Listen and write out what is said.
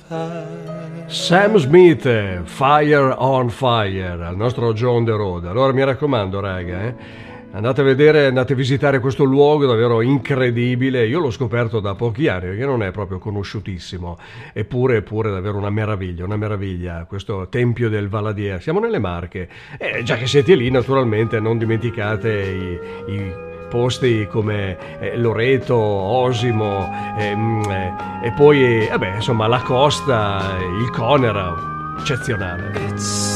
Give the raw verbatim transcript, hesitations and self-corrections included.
Sam Smith, Fire on Fire, al nostro John the Road. Allora mi raccomando, raga, eh, andate a vedere, andate a visitare questo luogo davvero incredibile. Io l'ho scoperto da pochi anni, perché non è proprio conosciutissimo, eppure, eppure davvero una meraviglia, una meraviglia, questo Tempio del Valadier. Siamo nelle Marche, e già che siete lì, naturalmente non dimenticate i, i posti come eh, Loreto, Osimo, ehm, eh, e poi eh, vabbè, insomma la costa, il Conera, eccezionale.